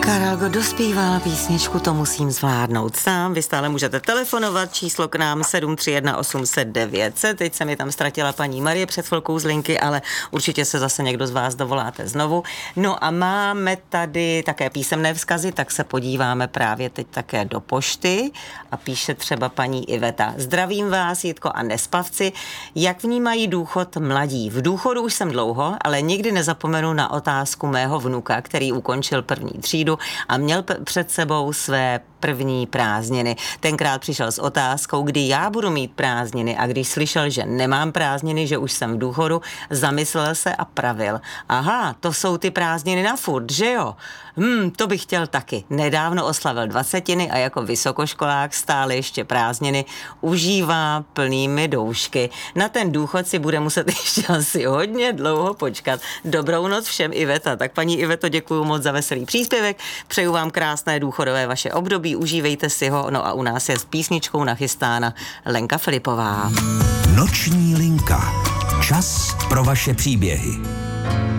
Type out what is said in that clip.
Karel Gott dospíval písničku To musím zvládnout sám. Vy stále můžete telefonovat, číslo k nám 731 800 900. Teď se mi tam ztratila paní Marie před chvilkou z linky, ale určitě se zase někdo z vás dovoláte znovu. No a máme tady také písemné vzkazy, tak se podíváme právě teď také do pošty a píše třeba paní Iveta. Zdravím vás, Jitko a Nespavci. Jak vnímají důchod mladí? V důchodu už jsem dlouho, ale nikdy nezapomenu na otázku mého vnuka, který ukončil první třídu a měl před sebou své první prázdniny. Tenkrát přišel s otázkou, kdy já budu mít prázdniny, a když slyšel, že nemám prázdniny, že už jsem v důchodu, zamyslel se a pravil. Aha, to jsou ty prázdniny na furt, že jo? To bych chtěl taky. Nedávno oslavil 20 a jako vysokoškolák stále ještě prázdniny užívá plnými doušky. Na ten důchod si bude muset ještě asi hodně dlouho počkat. Dobrou noc všem, Iveta. Tak paní Iveto, děkuju moc za veselý příspěvek. Přeju vám krásné důchodové vaše období, užívejte si ho. No a u nás je s písničkou nachystána Lenka Filipová. Noční linka. Čas pro vaše příběhy.